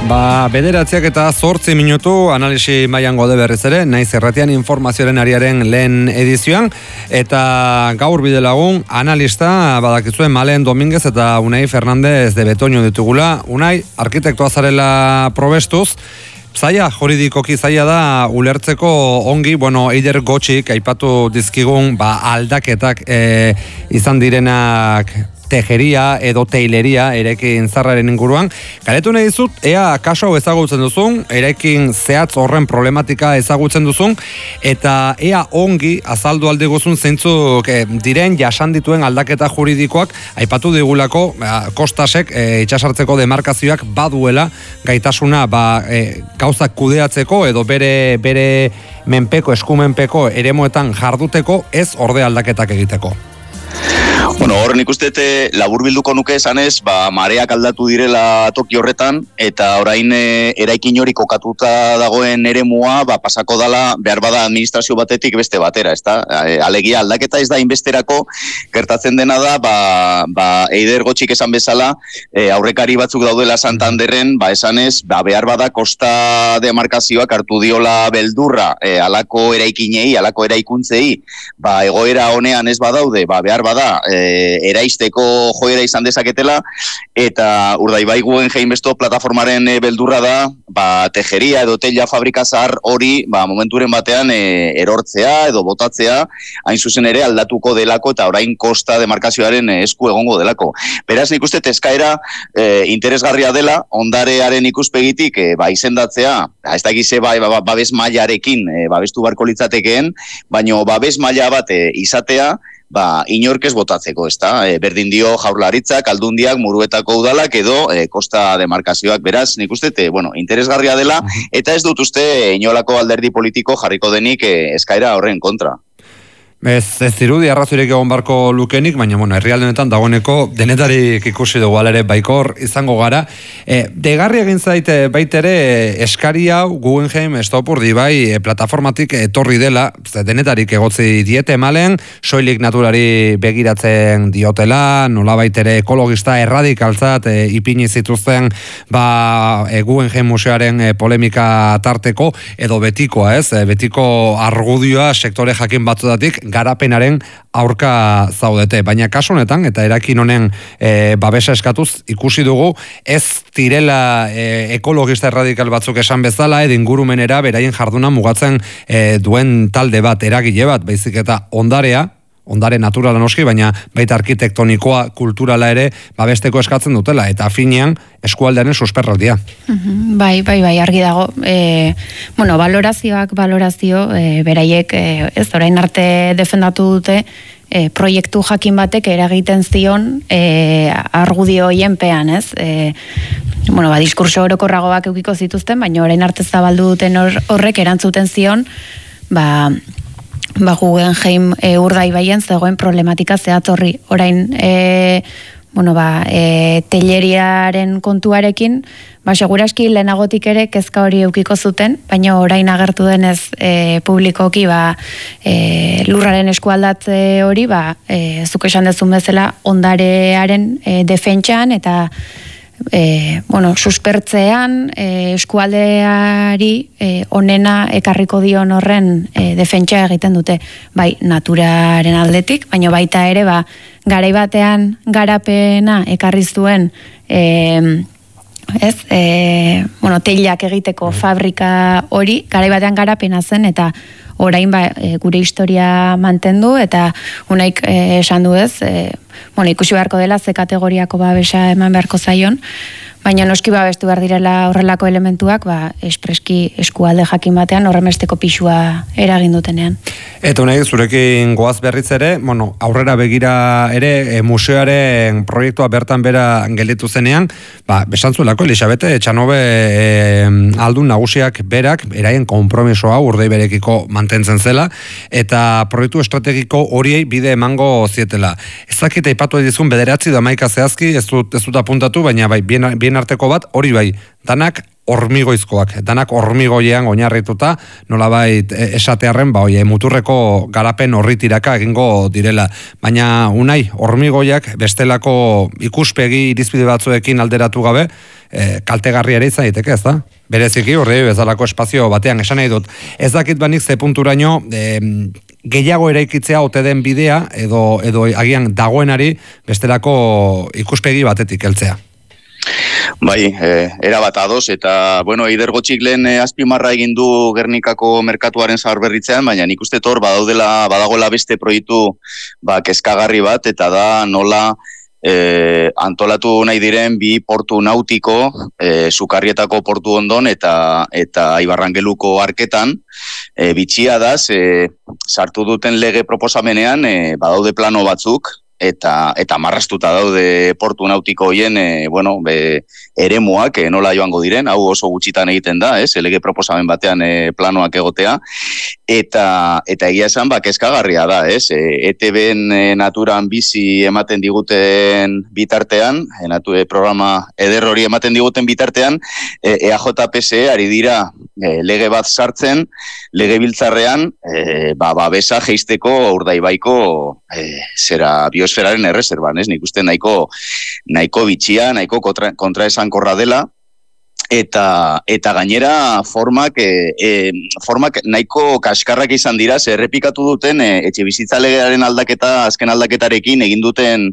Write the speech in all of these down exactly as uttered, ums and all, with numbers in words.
Ba, bederatziak eta zortzi minutu analisi mailan gode berriz ere, naiz erratian informazioaren ariaren lehen edizioan, eta gaur bide lagun analista badakizuen Malen Dominguez eta Unai Fernandez de Betoño ditugula. Unai, arkitektoa zarela probestuz, zaila, juridikoki zaila da ulertzeko ongi, bueno, Eider Gotxik aipatu dizkigun ba, aldaketak e, izan direnak tejeria edo teileria erekin zarraren inguruan. Galetu nahi dizut, ea kaso hau ezagutzen duzun, erekin zehatz horren problematika ezagutzen duzun, eta ea ongi azaldu alde guzun zeintzuk e, diren jasan dituen aldaketa juridikoak, aipatu digulako ba, kostasek e, itxasartzeko demarkazioak baduela gaitasuna ba, e, gauzak kudeatzeko edo bere, bere menpeko, eskumenpeko eremuetan jarduteko ez orde aldaketak egiteko. Bueno, hor nik uste laburbilduko nuke esanez, ba, mareak aldatu direla toki horretan, eta orain e, eraikin hori kokatuta dagoen eremua, ba, pasako dala behar bada administrazio batetik beste batera, ezta? E, alegia aldaketa ez da inbesterako, gertatzen dena da, ba, ba, Eider Gotxik esan bezala, e, aurrekari batzuk daudela Santanderren, ba, esanez, ba, behar bada kosta demarkazioak hartu diola beldurra, e, alako eraikinei, alako eraikuntzei, ba, egoera honean ez badaude, ba, behar bada, e, eraisteko joera izan dezaketela, eta Urdaibai Guggenheim besto plataformaren e, beldurra da, ba, tejeria edo teila fabrika zahar hori ba, momenturen batean e, erortzea edo botatzea, hain zuzen ere aldatuko delako eta orain kosta demarkazioaren e, esku egongo delako. Beraz, nik uste eskaera e, interesgarria dela, ondarearen ikuspegitik e, ba, izendatzea, ez da gize ba, ba, babes mailarekin e, babestu barko litzatekeen, baino babes maila bat e, izatea, ba, inork ez botatzeko, ezta? E, berdin dio Jaurlaritzak, Aldundiak, Muruetako udalak edo e, kosta demarkazioak. Beraz, nik uste, te, bueno, interesgarria dela, eta ez dut uste inolako alderdi politiko jarriko denik e, eskaera horren kontra. Ez, ez dirudi arrazoirik egon barko lukenik, baina bueno, herrialde honetan dagoeneko denetarik ikusi dugu alere baikor izango gara. E, degarri egin zaite baitere eskari hau Guggenheim Stop Urdaibai e, plataformatik etorri dela, denetarik egotzi diete Malen, soilik naturari begiratzen diotela, nolabait ere ekologista erradikaltzat e, ipini zituzten ba, e, Guggenheim museoaren e, polemika tarteko, edo betikoa ez, e, betiko argudioa sektore jakin batzuetatik garapenaren aurka zaudete. Baina kasu honetan, eta erakin honen e, babesa eskatuz, ikusi dugu, ez direla e, ekologista erradikal batzuk esan bezala, edo ingurumenera beraien jarduna mugatzen e, duen talde bat, eragile bat, baizik eta ondarea, ondare naturala noski, baina baita arkitektonikoa, kulturala ere, babesteko eskatzen dutela, eta finean eskualdearen susperraldia. Mm-hmm. Bai, bai, bai, argi dago. E, bueno, valorazioak, valorazio, e, beraiek, e, ez, orain arte defendatu dute, e, proiektu jakin batek eragiten zion e, argudio hoienpean, ez? E, bueno, ba, diskurso orokorragoak eukiko zituzten, baina orain arte zabaldu duten horrek erantzuten zion, ba, ba Guggenheim e, Urdaibaien zegoen problematika zehatzorri. Orain, e, bueno, ba, e, teileriaren kontuarekin, ba, seguraski lehenagotik ere kezka hori eukiko zuten, baina orain agertu denez e, publikoki ba, e, lurraren eskualdatze hori, ba, e, zuk esan dezun bezala, ondarearen e, defentsan eta E, bueno, suspertzean e, eskualdeari e, onena ekarriko dion horren e, defentsa egiten dute, bai naturaren aldetik, baina baita ere ba, garai batean garapena ekarri zuen e, ez, e, bueno, teilak egiteko fabrika hori, garai batean garapena zen eta orain ba, e, gure historia mantendu eta unaik e, esan du ez, e, bueno, ikusi beharko dela ze kategoriako babesa eman beharko zaion, baina noski babestu behar direla horrelako elementuak, ba, espreski eskualde jakin batean horremesteko pixua eragin dutenean. Eta unai, zurekin goaz berriz ere, bueno, aurrera begira ere, e, museoaren proiektua bertan bera gelditu zenean, ba, besantzuelako Elisabete Etxanobe e, aldun nagusiak berak, eraien konpromisoa Urdaibarekiko mantentzen zela, eta proiektu estrategiko horiei bide emango zietela. Ez dakit aipatu edizun bederatzi da maika zehazki, ez dut, ez dut apuntatu, baina bai, bien, bien arteko bat, hori bai, danak hormigoizkoak, danak hormigoiean oinarrituta, nolabait esatearren, ba, oie, muturreko garapen horri tiraka egingo direla. Baina, unai, hormigoiak bestelako ikuspegi irizpide batzuekin alderatu gabe, e, kaltegarria ere izan daiteke, ez da? Bereziki, horre bezalako espazio batean, esan nahi dut. Ez dakit banik ze punturaino, e, gehiago eraikitzea ote den bidea, edo, edo agian dagoenari bestelako ikuspegi batetik heltzea. Bai, eh, erabat ados, eta, bueno, Eider Gotxik lehen eh, azpimarra egin du Gernikako merkatuaren zaharberritzean, baina nik uste tor badaudela, badagoela beste proiektu ba, kezkagarri bat, eta da nola eh, antolatu nahi diren bi portu nautiko, eh, Sukarrietako portu ondon eta eta Ibarrangeluko arketan, eh, bitxia da, eh, sartu duten lege proposamenean, eh, badaude plano batzuk, eta eta marrastuta daude portu nautiko hoien e, bueno, be, eremuak e, nola joango diren, hau oso gutxitan egiten da, ez, lege proposamen batean e, planoak egotea, eta eta egia esan ba kezkagarria da, ez, e, E T B-en e, naturan bizi ematen diguten bitartean, e, natu, e, programa eder hori ematen diguten bitartean, e, E A J P S E ari dira e, lege bat sartzen, legebiltzarrean, e, ba, babesa jeisteko Urdaibaiko e, zera biosferaren erreserban, ez? Nik uste nahiko, nahiko bitxia, nahiko kontra, kontraesankorra dela, eta eta gainera formak, e, e, formak nahiko kaskarrak izan dira, ze errepikatu duten e, etxe bizitza legearen aldaketa, azken aldaketarekin egin duten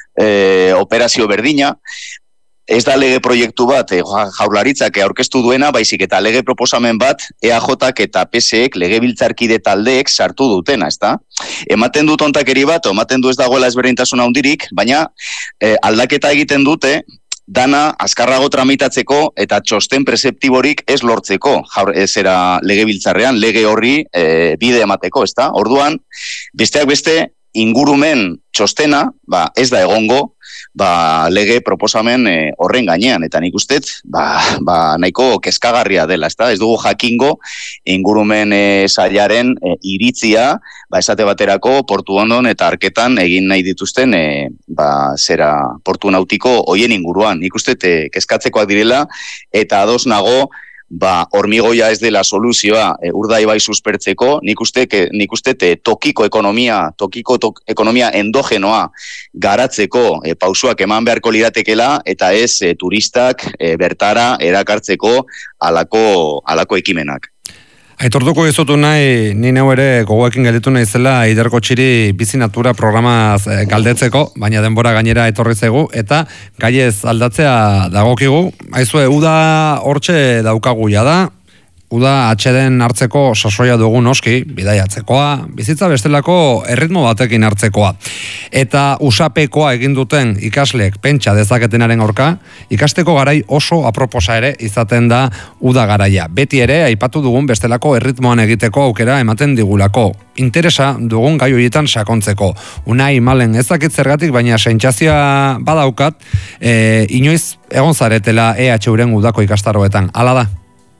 e, operazio berdina. Ez da lege proiektu bat, eh, Jaurlaritzak aurkeztu duena, baizik eta lege proposamen bat E A Jk eta P S ek legebiltzarkide taldeek sartu dutena, ezta? Ematen dut ontakeri bat, ematen du ez dagoela ezberdintasuna handirik, baina eh, aldaketa egiten dute dana azkarrago tramitatzeko eta txosten prezeptiborik ez lortzeko, jaur, ezera legebiltzarrean, lege horri eh, bide emateko, ezta? Orduan, besteak beste, ingurumen txostena, ba, ez da egongo, ba, lege proposamen e, horren gainean, eta nik ustet, ba, ba, nahiko kezkagarria dela, ezta? Ez dugu jakingo ingurumen e, sailaren e, iritzia, ba, esate baterako portu ondon eta arketan egin nahi dituzten e, ba, zera portu nautiko hoien inguruan. Nik ustet e, kezkatzekoak direla, eta ados nago, ba, hormigoia ez dela soluzioa e, Urdaibai suspertzeko, nik uste, ke, nik uste te, tokiko ekonomia, tokiko tok, ekonomia endogenoa garatzeko e, pausuak eman beharko liratekela, eta ez e, turistak e, bertara erakartzeko alako, alako ekimenak. Aitortuko izutu nahi, ni neu ere gogoekin gelditu nahi zela Eider Gotxiri bizi natura programaz galdetzeko, baina denbora gainera etorri zaigu, eta gaiez aldatzea dagokigu. Aizue, uda hortxe daukagu da, uda atxeden hartzeko sasoia dugu noski, bidaiatzekoa, bizitza bestelako erritmo batekin hartzekoa. Eta usapekoa egin duten ikasleek pentsa dezaketenaren aurka, ikasteko garai oso aproposa ere izaten da uda garaia. Beti ere, aipatu dugun bestelako erritmoan egiteko aukera ematen digulako. Interesa dugun gai horietan sakontzeko. Unai malen ezakit zergatik, baina sentsazioa badaukat, e, inoiz egon zaretela E H Uren udako ikastaroetan. Hala da?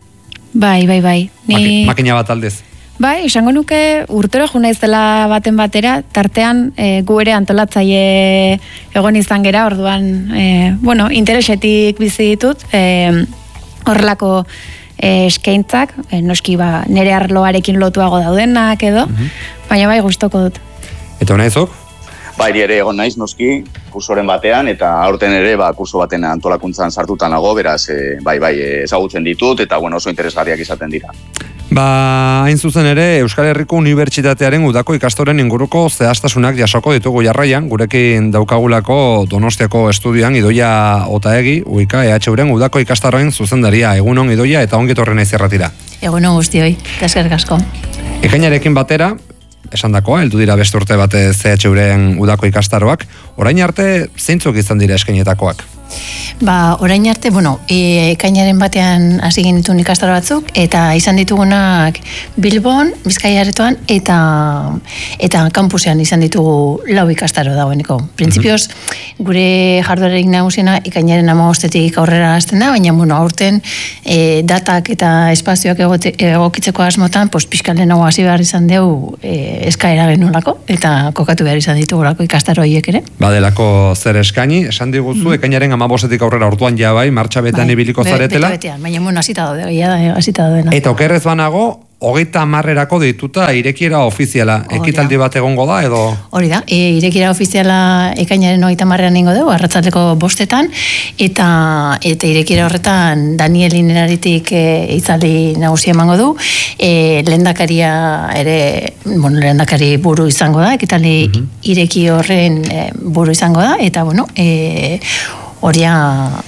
Bai, bai, bai. Ni... Makina bat aldez. Bai, esango nuke urtero jo naizela baten batera, tartean e, gu ere antolatzaile egon izan gera, orduan, e, bueno, interesetik bizi ditut, e, horrelako e, eskaintzak, e, noski ba, nere arloarekin lotuago daudenak edo, uh-huh. baina bai gustoko dut. Eta honezok? Bai, ere egon naiz noski, kursoren batean, eta aurten ere, ba, kurso baten antolakuntzan sartutan nago, beraz, e, bai, bai, ezagutzen ditut, eta bueno, oso interesgarriak izaten dira. Ba, hain zuzen ere, Euskal Herriko Unibertsitatearen udako ikastoren inguruko zehaztasunak jasoko ditugu jarraian, gurekin daukagulako Donostiako estudioan Idoia Otaegi, uika E H Uren udako ikastaroen zuzendaria. Egunon Idoia eta ongi etorri naiz erratira. Egunon guztioi, eta eskerrik asko. Ekainarekin batera, esan dakoa, heldu dira beste urte bat C H Uren udako ikastaroak, orain arte zeintzuk izan dira eskainetakoak? Ba, orain arte, bueno, e, ekainaren batean hasi genituen ikastaro batzuk, eta izan ditugunak Bilbon, Bizkaia Aretoan, eta eta kampusean izan ditugu lau ikastaro dagoeneko. Printzipioz, mm-hmm. gure jarduerik nagusiena ekainaren hamabostetik aurrera hasten da, baina, bueno, aurten e, datak eta espazioak egote, egokitzeko asmotan, pues, pixkalen hau hasi behar izan dugu e, eskaera genolako, eta kokatu behar izan ditugulako ikastaro horiek ere. Badelako zer eskaini, esan diguzu, mm-hmm. ekainaren hamabostetik aurrera orduan ja bai, martxa betan bai, ibiliko zaretela. Bete betean, baina bueno, hasita daude, hasita daudena. Eta okerrez banago, hogeita hamarrerako deituta irekiera ofiziala. Ekitaldi bat egongo da, edo? Hori da, e, irekiera ofiziala ekainaren hogeita hamarrean ingo dugu, arratsaldeko bostetan, eta eta irekiera horretan Daniel Ineraritik e, itzaldi nagusia emango du, e, lehendakaria ere, bueno, lehendakari buru izango da, ekitaldi mm-hmm. ireki horren e, buru izango da, eta bueno, e, horia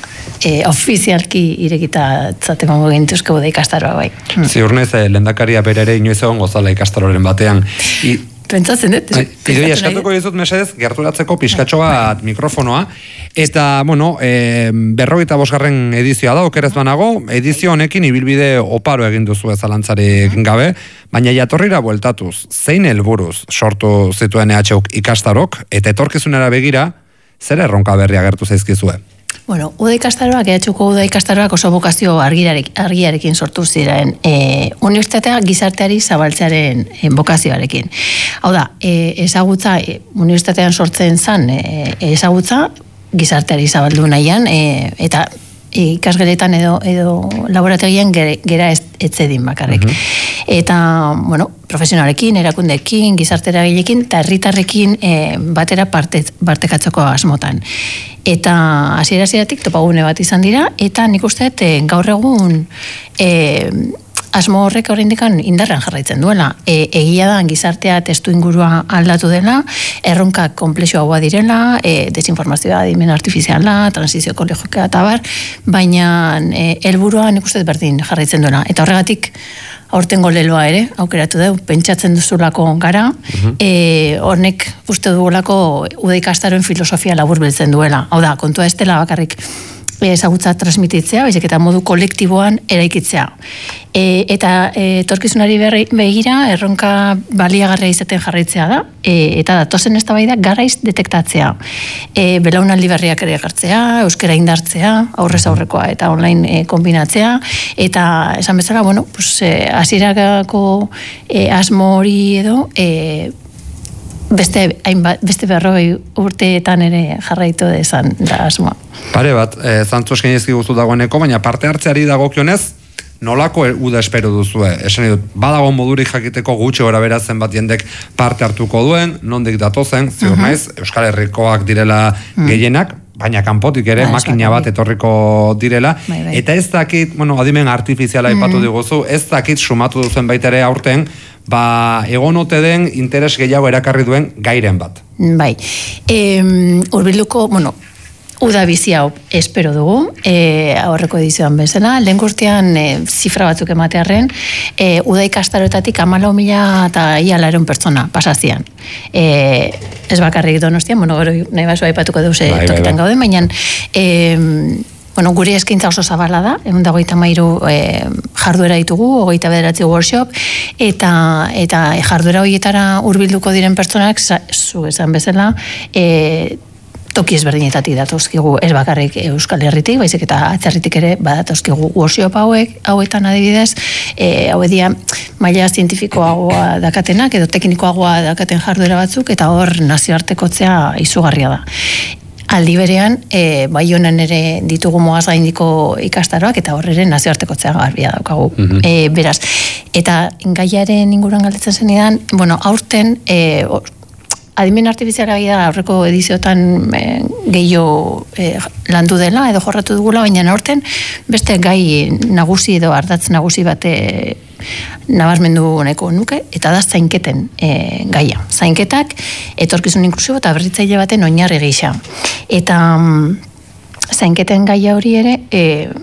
E, ofizialki irekita zatemango gintuzko bude ikastaroa bai. Hmm. Ziurnez, eh, lehendakaria bere ere inoiz egon gozala ikastaroren batean. I, Pentsatzen dut. Idoia, eskatuko dizut mesedez, gerturatzeko pizkatxo bat mikrofonoa, eta, bueno, e, berrogeita bosgarren edizioa da, okerez banago, edizio honekin ibilbide oparo egin duzu ezalantzarik gabe, baina jatorrira bueltatuz, zein helburuz sortu zituen E H U ikastarok, eta etorkizunera begira, zer erronka berria gertu zaizkizue? Bueno, uda ikastaroak, E H Uko uda ikastaroak oso bokazio argiarek, argiarekin sortu ziren. E, unibertsitatea gizarteari zabaltzearen e, bokazioarekin. Hau da, e, ezagutza, e, unibertsitatean sortzen zan, e, ezagutza gizarteari zabaldu nahian, e, eta ikasgeletan edo edo laborategian gera etzedin bakarrik. Uh-huh. Eta, bueno, profesionalekin, erakundeekin, gizarteragilekin eta herritarrekin e, batera parte partekatzeko asmotan. Eta hasiera-hasieratik topagune bat izan dira, eta nik uste dut gaur egun e, asmo horrek oraindikan indarrean jarraitzen duela. E, egia da gizartea testu ingurua aldatu dela, erronkak konplexuagoa direla, e, desinformazioa, adimen artifiziala, transizio ekologikoa eta bar, baina e, helburua nik uste dut berdin jarraitzen duela. Eta horregatik aurtengo leloa ere, aukeratu dugu, pentsatzen duzulako gara, uh-huh. e, hornek uste dugulako uda ikastaroen filosofia laburbiltzen duela. Hau da, kontua ez dela bakarrik ezagutza transmititzea, baizik eta modu kolektiboan eraikitzea. E, eta e, etorkizunari begira erronka baliagarria izaten jarraitzea da, e, eta datozen eztabaida garaiz detektatzea. E, belaunaldi berriak ere ekartzea, euskera indartzea, aurrez aurrekoa eta online e, kombinatzea, eta esan bezala, bueno, pues, e, hasierako e, asmo hori edo, e, beste hainbat beste berrogei urteetan ere jarraitu dezan da asmoa. Pare bat, eh, zantzu eskainezki guztu dagoeneko, baina parte hartzeari dagokionez, nolako uda espero duzue? Esan dut, badago modurik jakiteko gutxi gora bera zenbat jendek parte hartuko duen, nondik datozen, ziur uh-huh. naiz, Euskal Herrikoak direla uh-huh. gehienak, baina kanpotik ere ba, makina bat etorriko direla, bai, bai. Eta ez dakit, bueno, adimen artifiziala ipatu mm. diguzu, ez dakit sumatu duzen baita ere aurten, ba, egonote den interes gehiago erakarri duen gairen bat. Bai, e, urbiluko, bueno, uda bizi hau espero dugu, e, aurreko edizioan bezala, lehen gurtean e, zifra batzuk ematearren, e, uda ikastaroetatik hamalau mila eta ia laurehun pertsona pasazian. E, ez bakarrik Donostian, bueno, gero nahi baso aipatuko duze bai, tokitan bai, bai. Gauden, baina e, bueno, gure eskaintza oso zabala da, egun da hogeita hamairu e, jarduera ditugu, hogeita bederatzi workshop, eta, eta jarduera horietara hurbilduko diren pertsonak, zu esan bezala, e, toki ezberdinetatik datozkigu, ez bakarrik Euskal Herritik, baizik eta atzerritik ere badatozkigu workshop hauek, hauetan adibidez, e, hau edia maila zientifikoagoa dakatenak, edo teknikoagoa dakaten jarduera batzuk, eta hor nazioartekotzea izugarria da. Aldi berean, e, bai honen ere ditugu mogaz gaindiko ikastaroak, eta horre nazioartekotzea garbia daukagu. Mm-hmm. E, beraz, eta gaiaren inguruan galdetzen zenidan, bueno, aurten, e, adimen artifiziala da aurreko ediziotan e, gehiago e, landu dela, edo jorratu dugula, baina aurten beste gai nagusi edo ardatz nagusi bate nabarmendu honeko nuke, eta da zainketen e, gaia. Zainketak, etorkizun inklusibo eta berritzaile baten oinarri gisa. Eta mm, zainketen gaia hori ere, e,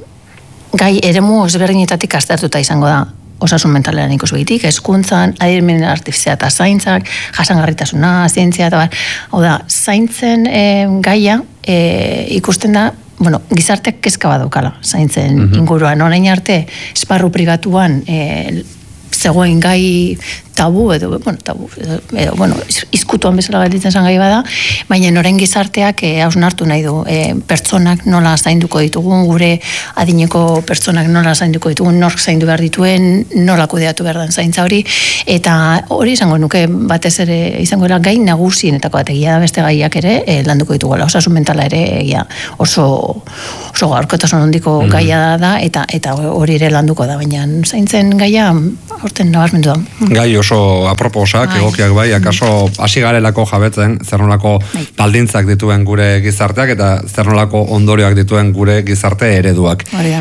gai eremu ezberdinetatik aztertuta izango da. Osasun mentalean ikusbegitik, hezkuntzan, adimen artifizia eta zaintzak, jasangarritasuna, zientzia eta bar. Hau da, zaintzen e, gaia e, ikusten da, bueno, gizarteak kezka badukala zaintzen mm-hmm. inguruan. Orain arte, esparru pribatuan e, zegoen gai tabu edo, bueno, tabu, edo, edo bueno, izkutuan bezala gelditzen zan gai bada, baina noren gizarteak e, hausnartu nahi du, e, pertsonak nola zainduko ditugun, gure adineko pertsonak nola zainduko ditugun, nork zaindu behar dituen, nola kudeatu behar den zaintza hori, eta hori izango nuke batez ere izangoela gai nagusienetako bat, egia da beste gaiak ere e, landuko ditugu, osasun mentala ere egia oso, oso gaurkotasun hondiko mm. gaia da, eta eta hori ere landuko da, baina zaintzen gaia horten nabarmendu da. Gai oso aproposak, egokiak bai, akaso hasi garelako jabetzen zer nolako baldintzak dituen gure gizarteak eta zer nolako ondorioak dituen gure gizarte ereduak.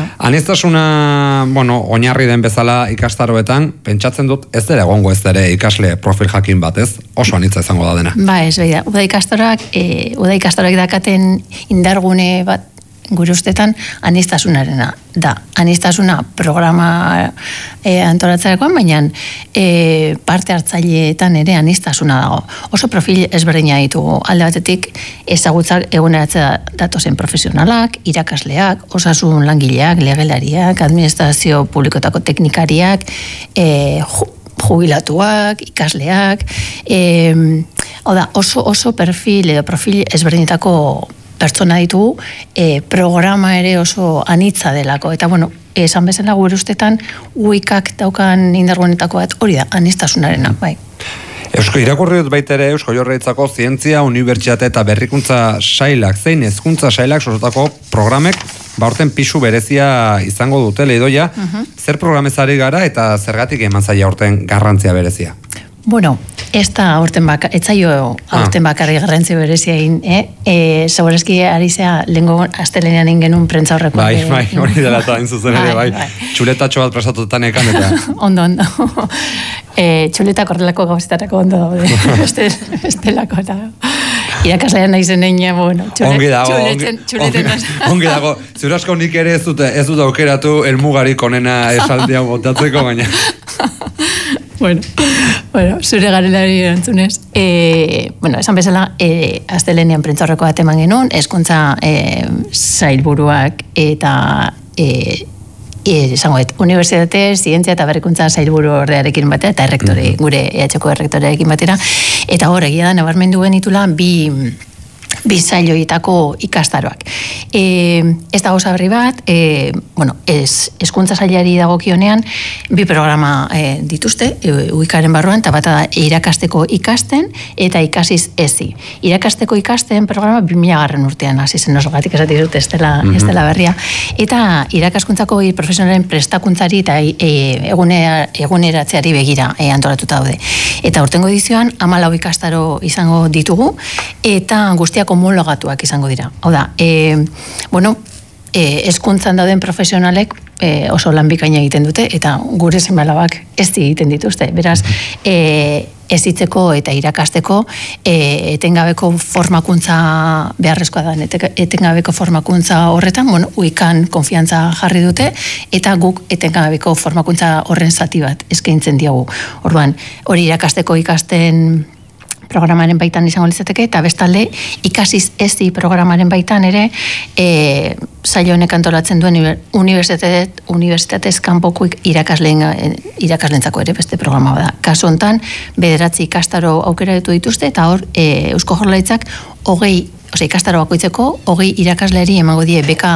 Aniztasuna, bueno, oinarri den bezala ikastaroetan, pentsatzen dut ez dira egongo ez dira ikasle profil jakin bat, ez? Oso anitza izango da dena. Ba, ez beida, uda ikastaroak, e, uda ikastaroak dakaten indargune bat gure ustetan anistasunarena da. Anistasuna programa e, antolatzerakoan, baina e, parte hartzaileetan ere anistasuna dago. Oso profil ezberdina ditugu. Alde batetik ezagutzak eguneratzea datozen profesionalak, irakasleak, osasun langileak, legelariak, administrazio publikotako teknikariak, e, ju, jubilatuak, ikasleak, e, oda, oso, oso perfil edo profil ezberdinetako pertsona ditugu, e, programa ere oso anitza delako. Eta, bueno, esan bezala gure ustetan, uikak daukan indarguenetako bat hori da, anistasunarena, bai. Eusko irakurri dut baitere Eusko Jaurlaritzako zientzia, unibertsitate eta berrikuntza sailak, zein hezkuntza sailak sortutako programek, baurten pisu berezia izango dute leidoia, uh-huh. Zer programezari gara eta zergatik eman zaila aurten garrantzia berezia? Bueno, ez da aurten baka, etzaio aurten ah. bakarri garrantzia berezia egin, eh? E, Segurazki ari zea, lehenko astelenean ingenun prentza horreko. Bai, bai, hori dela eta hain zuzen ere, bai. bai. Txuletatxo bat prestatutan ekan eta. Ondo, ondo. E, txuletak horrelako gauzetarako ondo daude. Este, estelako eta irakaslean nahi zen egin, bueno, txulet, ongi dago, txuleten, txuleten. Ongi, ongi dago. Zurasko nik ere ez dute, ez dut aukeratu elmugarik onena esaldia botatzeko, baina. Bueno, bueno, zure garelari erantzunez. E, bueno, esan bezala, e, astelenean prentza horreko bat eman genuen, hezkuntza e, sailburuak eta e, e, esango et, unibertsitate, zientzia eta berrikuntza sailburu ordearekin batera, eta errektore, mm-hmm. gure E H Ko errektorearekin batera, eta hor egia da, nabarmendu genitula, bi bi sailoietako ikastaroak. E, ez dago sabri bat, e, bueno, ez, hezkuntza sailari dagokionean, bi programa e, dituzte, e, uikaren barruan, eta bata da irakasteko ikasten, eta ikasiz ezi. Irakasteko ikasten programa bi mila garren urtean, hasi zen osogatik esati dut, ez dela, mm-hmm. ez dela berria, eta irakaskuntzako profesionalen prestakuntzari eta e, egunera, eguneratzeari begira e, antolatuta daude. Eta urtengo edizioan, hamalau ikastaro izango ditugu, eta guztiak homologatuak izango dira. Hau da, e, bueno, e, hezkuntzan dauden profesionalek e, oso lan bikaina egiten dute, eta gure seme-alabak ez egiten dituzte. Beraz, e, ezitzeko eta irakasteko e, etengabeko formakuntza beharrezkoa da, etengabeko formakuntza horretan, bueno, uikan konfiantza jarri dute, eta guk etengabeko formakuntza horren zati bat eskaintzen diagu. Orduan, hori irakasteko ikasten programaren baitan izango litzateke, eta bestalde ikasiz ezi programaren baitan ere e, saio honek antolatzen duen unibertsitate, unibertsitatez kanpoko irakasleen irakaslentzako ere beste programa da. Kasu hontan bederatzi ikastaro aukeratu dituzte, eta hor e, Eusko Jaurlaritzak hogei, osea ikastaro bakoitzeko hogei irakasleari emango die beka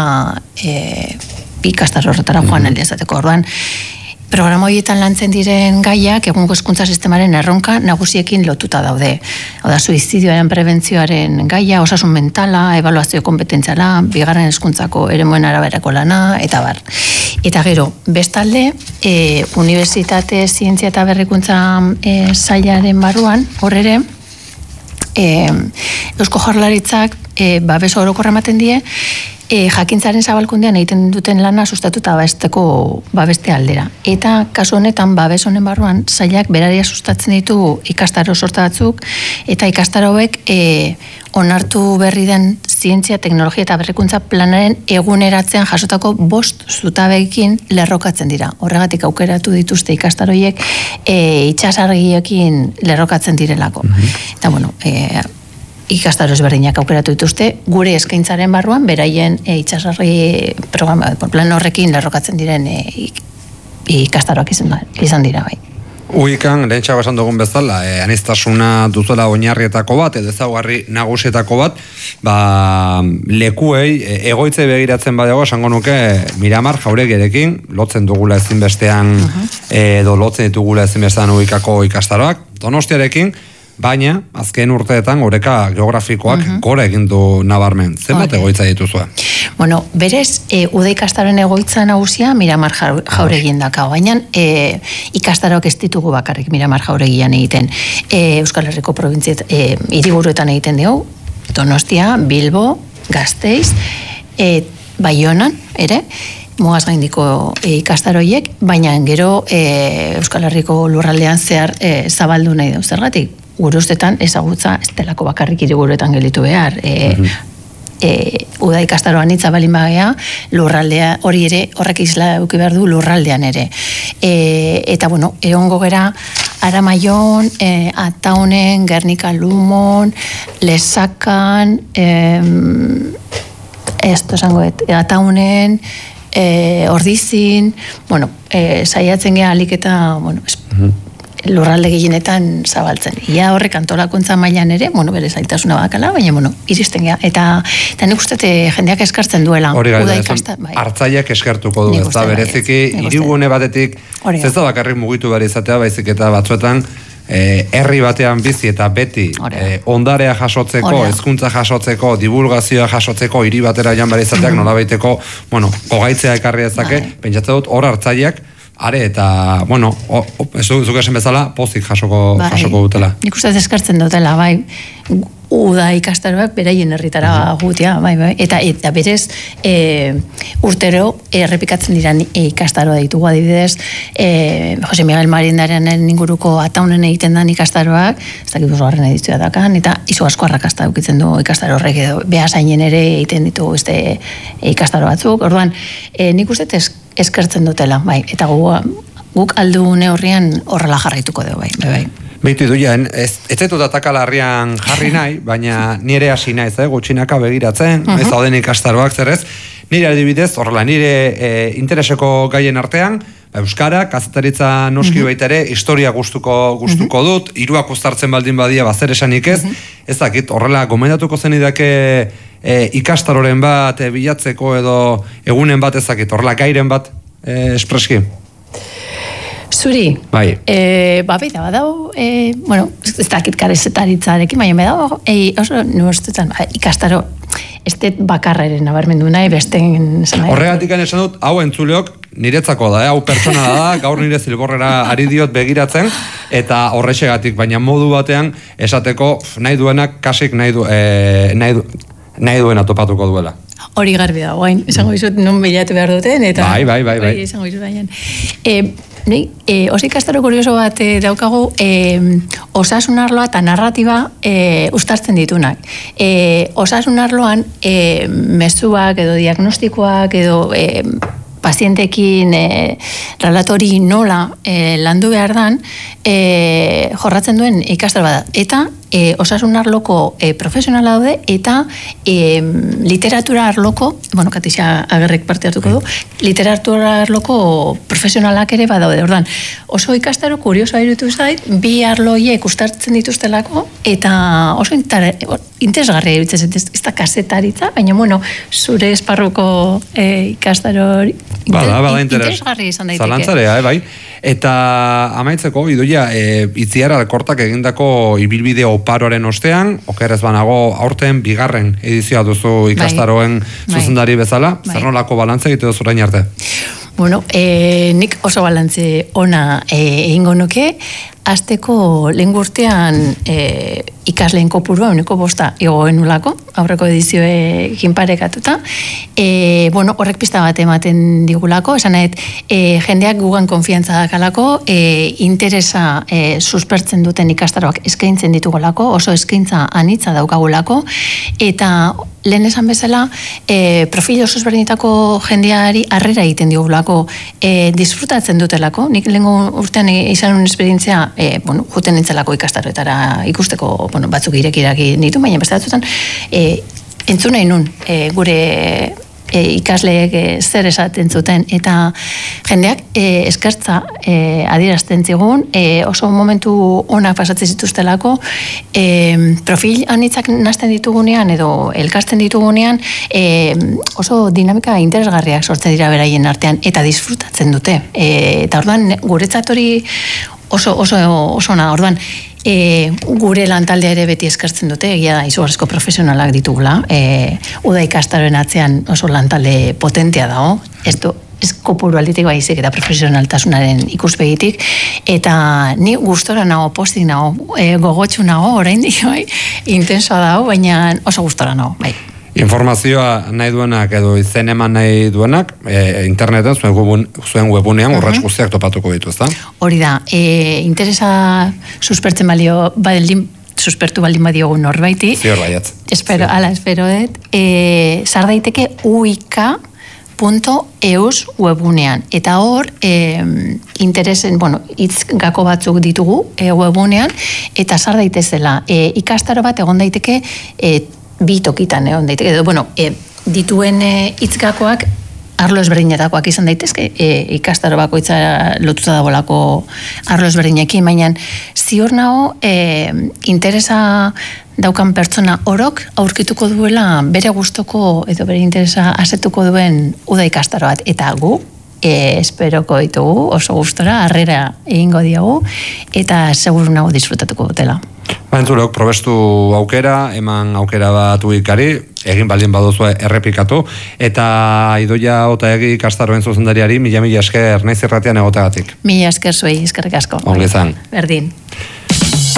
e, ikastaro horretara joan alde izateko. Orduan, programa horietan lantzen diren gaiak egungo hezkuntza sistemaren erronka nagusiekin lotuta daude. Oda, suizidioaren prebentzioaren gaia, osasun mentala, ebaluazio kompetentziala, bigarren hezkuntzako eremoen araberako lana, eta bar. Eta gero, bestalde, e, unibertsitate, zientzia eta berrikuntza e, sailaren barruan, hor ere, e, Eusko Jaurlaritzak e, babes orokorra ematen die, E, jakintzaren zabalkundean egiten duten lana sustatuta babesteko babeste aldera. Eta kasu honetan, babes honen barruan, sailak beraria sustatzen ditu ikastaro sorta batzuk, eta ikastaro hauek e, onartu berri den zientzia, teknologia eta berrikuntza planaren eguneratzean jasotako bost zutabeekin lerrokatzen dira. Horregatik aukeratu dituzte ikastaroiek e, itxasargiekin lerrokatzen direlako. Mm-hmm. Eta bueno, e, ikastaro ezberdinak aukeratu dituzte, gure eskaintzaren barruan, beraien e, itxasarri programa, plan horrekin lerrokatzen diren e, ikastaroak izan, izan dira, bai. Uikan, lehen txago esan dugun bezala, e, aniztasuna duzuela oinarrietako bat, edo ezaugarri nagusietako bat, ba, lekuei, e, egoitzei begiratzen badago, esango nuke, Miramar Jauregirekin, lotzen dugula ezinbestean, uh-huh. edo lotzen ditugula ezinbestean Uikako ikastaroak, Donostiarekin, baina, azken urteetan, oreka geografikoak uh-huh. gora egin du nabarmen. Zenbat egoitza dituzue? Bueno, berez, e, uda ikastaren egoitza nagusia Miramar Jauregien daka, baina e, ikastaroak ez ditugu bakarrik Miramar Jauregian egiten. E, Euskal Herriko probintziet e, hiriburuetan egiten dugu, Donostia, Bilbo, Gasteiz, e, Baionan, ere, mugaz gaindiko e, ikastaroiek, baina gero e, Euskal Herriko lurraldean zehar e, zabaldu nahi du zergatik. Gure ustetan ezagutza ez delako bakarrik hiriburuetan gelditu behar. E, mm-hmm. e, uda ikastaroan hitza balin bagea, lurraldea hori ere, horrek isla eduki behar du lurraldean ere. E, eta, bueno, egongo gera, Aramaion, e, Ataunen, Gernika Lumon, Lesakan, e, esto esango, Ataunen, e, Ordizin, bueno, e, saiatzen gea alik eta, bueno, es, mm-hmm. lurralde gehienetan zabaltzen. Ia horrek antolakuntza mailan ere, bueno, bere zaitasuna bakala, baina, bueno, iristen gea. Eta, eta nik uste jendeak eskartzen duela. Hori gara, bai. Hartzaiak eskartuko du, ez da, bereziki, hirigune batetik, ez da bakarrik mugitu behar izatea, baizik eta batzuetan, eh, herri batean bizi eta beti eh, ondarea jasotzeko, hezkuntza jasotzeko, divulgazioa jasotzeko, hiri batera jan behar izateak, mm-hmm. nolabaiteko, bueno, kogaitzea ekarri dezake, bai. Pentsatzen dut, hor hartzaiak, are, eta, bueno, o, o, ez duk esan bezala, pozik jasoko, bai, jasoko dutela. Nik uste eskartzen dutela, bai, uda ikastaroak beraien herritara uh-huh. gutia, bai, bai, eta, eta berez, e, urtero, errepikatzen diran e, ikastaroa ditugu, adibidez, e, Jose Miguel Marindaren inguruko Ataunen egiten dan ikastaroak, ez dakit garren edizioa dakan, eta izu asko arrakasta dukitzen du ikastaro horrek, edo behasainen ere egiten ditu este e, ikastaro batzuk, orduan, e, nik uste ez eskertzen dutela, bai, eta gu, guk aldu neurrian horrela jarraituko dugu, bai, bai, bai. Beitu duan, ez, ez dut atakalarrian jarri nahi, baina nire hasi naiz, eh, gutxinaka begiratzen, uh-huh. ez dauden ikastaroak zerrez, nire adibidez, horrela, nire e, intereseko gaien artean, ba, euskara, kazetaritza noski uh-huh. baita ere, historia gustuko, gustuko uh-huh. dut, hiruak uztartzen baldin badia, bazer esanik ez, uh-huh. ez dakit, horrela, gomendatuko zen idake e, ikastaroren bat, e, bilatzeko edo egunen bat ezakit, horrela, gairen bat, e, espreski. Zuri, bai. E, ba, baita, badau, e, bueno, ez dakit karezetaritzarekin, baina badau, e, oso, nuestetan, ba, ikastaro, ez det bakarraren nabarmendu nahi, besten... Horregatik esan dut, hau entzuleok, niretzako da, eh? Hau pertsona da, gaur nire zilborrera ari diot begiratzen, eta horrexegatik, baina modu batean, esateko, nahi duenak, kasik nahi, du, e, nahi, du, nahi duena topatuko duela. Hori garbi da, guain, esango izut non bilatu behar duten, eta... Bai, bai, bai, bai. Esango izut baian. E, Nei, e, oso ikastaro kurioso bat e, daukagu, e, osasun arloa eta narratiba e, uztartzen ditunak. E, osasun arloan e, mezuak edo diagnostikoak edo e, pazientekin e, relatori nola e, landu behar dan e, jorratzen duen ikastaro bat. Eta e, osasun arloko e, profesionala daude eta e, literatura arloko, bueno, Katixa Agerrek parte hartuko du, literatura arloko profesionalak ere badaude. Ordan, oso ikastaro kuriosoa iruditu zait, bi arloiek uztartzen dituztelako eta oso interesgarria iruditzen ez, ez da kasetaritza, baina bueno, zure esparruko e, ikastaro hori Bada, bada, interesgarri izan daiteke. Zalantzarea, eh, bai. Eta amaitzeko, idoia, e, itziara alkortak egindako ibilbide oparoaren ostean, okerrez banago, aurten bigarren edizioa duzu ikastaroen bai. Zuzendari bezala, bai. Zer nolako balantze egitu duzu orain arte? Bueno, e, nik oso balantze ona egingo nuke, azteko lehen urtean e, ikasleen kopurua, uniko bosta igoen nulako, aurreko edizioekin parekatuta. E, bueno, horrek pista bat ematen digulako, esan nahet, e, jendeak gugan konfiantza dakalako, e, interesa e, suspertzen duten ikastaroak eskaintzen ditugolako, oso eskaintza anitza daukagulako, eta lehen esan bezala, e, profil oso ezberdinetako jendeari harrera egiten digulako, e, disfrutatzen dutelako, nik lehen urtean izan un esperientzia, e, bueno, juten nintzelako ikastaroetara ikusteko, bueno, batzuk irek iraki ditu, baina beste batzutan, e, entzun nahi nun, e, gure e, ikasleek e, zer esaten zuten, eta jendeak e, eskertza e, adierazten zigun, e, oso momentu onak pasatzen zituztelako, e, profil anitzak nazten ditugunean, edo elkartzen ditugunean, e, oso dinamika interesgarriak sortzen dira beraien artean, eta disfrutatzen dute. E, eta orduan, guretzat hori oso, oso, oso na, orduan, E, gure lantaldea ere beti eskertzen dute, egia da, izugarrizko profesionalak ditugula, e, uda ikastaroen atzean oso lantalde potentea dago, ez du, ez kopuru alditik baizik eta profesionaltasunaren ikuspegitik, eta ni gustora nago, postik nago, e, gogotxu nago, oraindik bai, intensoa dago, baina oso gustora nago, bai. Informazioa nahi duenak edo izen eman nahi duenak, e, interneten zuen, webun, zuen webunean, uh -huh. urrats guztiak topatuko ditu, ezta? Hori da, e, interesa suspertzen balio, baldin, suspertu baldin badiogu norbaiti. Zior baiatz. Espero, Zior. Ala, espero dut. E, sar daiteke uika punto eus webunean. Eta hor, e, interesen, bueno, hitz gako batzuk ditugu e, webunean, eta sar daitezela. E, ikastaro bat egon daiteke, e, bi tokitan egon daiteke, edo, bueno, e, dituen hitzgakoak arlo ezberdinetakoak izan daitezke, e, ikastaro bakoitza lotuta dagoelako arlo ezberdinekin, baina ziur nago e, interesa daukan pertsona orok aurkituko duela bere gustoko edo bere interesa asetuko duen uda ikastaro bat, eta gu e, esperoko ditugu, oso gustora, harrera egingo diogu, eta seguru nago disfrutatuko dutela. Entzulok, probestu aukera, eman aukera bat uikari, egin baldin baduzu errepikatu, eta Idoia Otaegi ikastaroen zuzendariari, mila mila esker naiz irratian egotagatik. Mila esker zuei, eskerrik asko. Ongi izan. Berdin.